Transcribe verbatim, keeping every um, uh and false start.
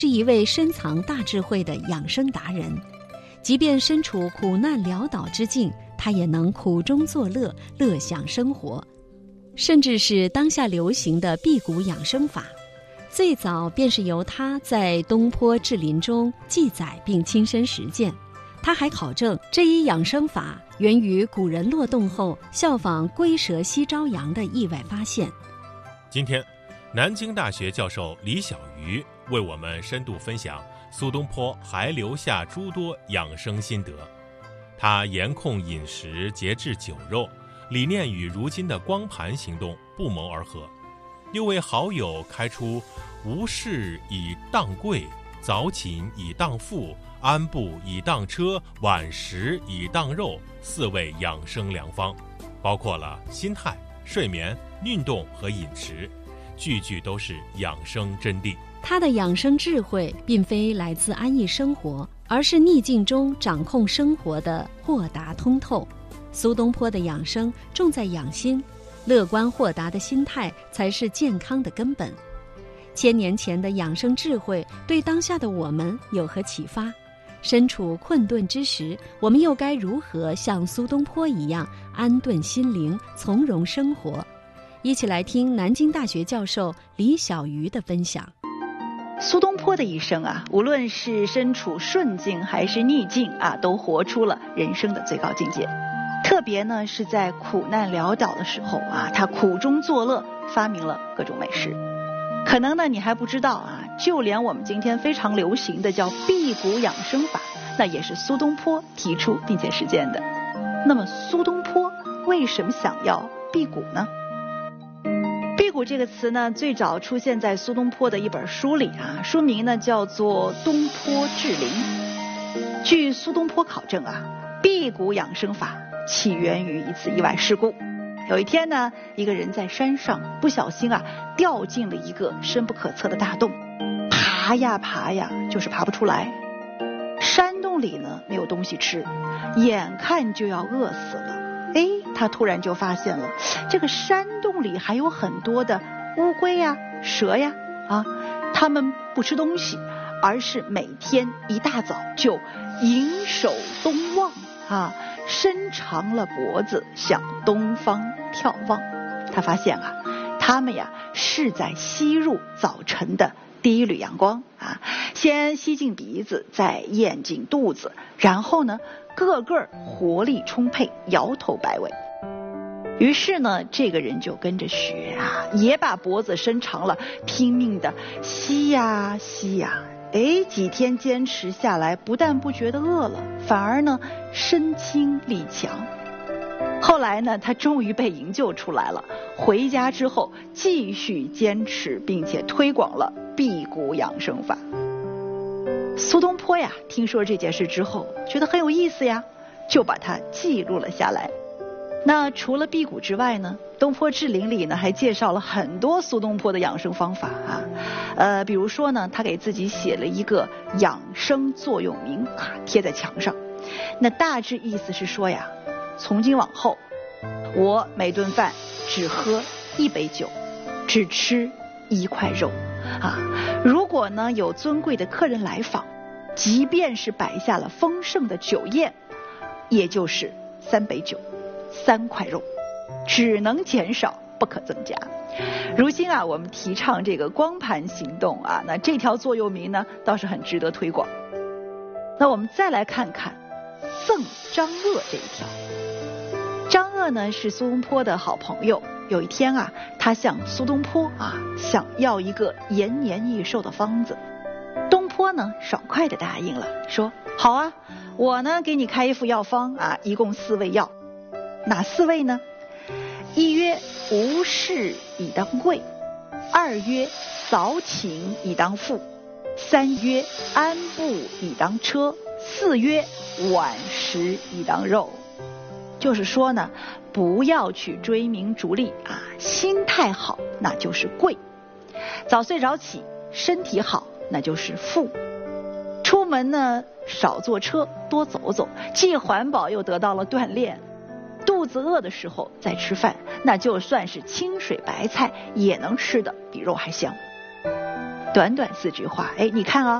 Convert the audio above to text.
是一位深藏大智慧的养生达人。即便身处苦难潦倒之境，他也能苦中作乐，乐享生活。甚至是当下流行的辟谷养生法，最早便是由他在东坡志林中记载并亲身实践。他还考证这一养生法源于古人落洞后效仿龟蛇西朝阳的意外发现。 今天南京大学教授李小鱼为我们深度分享苏东坡还留下诸多养生心得。他严控饮食，节制酒肉，理念与如今的光盘行动不谋而合，又为好友开出无事以当贵，早寝以当富，安步以当车，晚食以当肉四味养生良方，包括了心态、睡眠、运动和饮食，句句都是养生真谛。 他的养生智慧并非来自安逸生活，而是逆境中掌控生活的豁达通透。苏东坡的养生重在养心，乐观豁达的心态才是健康的根本。千年前的养生智慧对当下的我们有何启发？身处困顿之时，我们又该如何像苏东坡一样安顿心灵，从容生活？一起来听南京大学教授李小鱼的分享。 苏东坡的一生啊，无论是身处顺境还是逆境啊，都活出了人生的最高境界。特别呢是在苦难潦倒的时候啊，他苦中作乐，发明了各种美食。可能呢你还不知道啊，就连我们今天非常流行的叫辟谷养生法，那也是苏东坡提出并且实践的。那么苏东坡为什么想要辟谷呢？辟谷这个词呢，最早出现在苏东坡的一本书里啊，书名呢叫做《东坡志林》。据苏东坡考证啊，辟谷养生法起源于一次意外事故。有一天呢，一个人在山上不小心啊掉进了一个深不可测的大洞，爬呀爬呀就是爬不出来。山洞里呢没有东西吃，眼看就要饿死了。哎，他突然就发现了这个山洞里还有很多的乌龟呀、蛇呀啊，它们不吃东西，而是每天一大早就迎首东望啊，伸长了脖子向东方眺望。他发现啊，他们呀是在吸入早晨的第一缕阳光啊，先吸进鼻子，再咽进肚子，然后呢个个活力充沛，摇头摆尾。于是呢，这个人就跟着学啊，也把脖子伸长了，拼命的吸呀吸呀。哎，几天坚持下来，不但不觉得饿了，反而呢身轻力强。后来呢，他终于被营救出来了。回家之后，继续坚持，并且推广了辟谷养生法。苏东坡呀，听说这件事之后，觉得很有意思呀，就把它记录了下来。那除了辟谷之外呢，东坡志林里呢还介绍了很多苏东坡的养生方法啊，呃，比如说呢，他给自己写了一个养生座右铭啊，贴在墙上。那大致意思是说呀，从今往后，我每顿饭只喝一杯酒，只吃一块肉啊。如果呢有尊贵的客人来访，即便是摆下了丰盛的酒宴，也就是三杯酒，三块肉，只能减少，不可增加。如今啊，我们提倡这个光盘行动啊，那这条座右铭呢，倒是很值得推广。那我们再来看看赠张鄂这一条。张鄂呢是苏东坡的好朋友，有一天啊，他向苏东坡啊想要一个延年益寿的方子。东坡呢爽快地答应了，说好啊，我呢给你开一副药方啊，一共四味药。哪四味呢？一曰无事以当贵，二曰早寝以当富，三曰安步以当车，四曰晚食以当肉。就是说呢，不要去追名逐利啊，心态好那就是贵，早睡早起身体好那就是富，出门呢少坐车多走走，既环保又得到了锻炼，肚子饿的时候再吃饭，那就算是清水白菜也能吃的比肉还香。 短短四句话，哎，你看啊，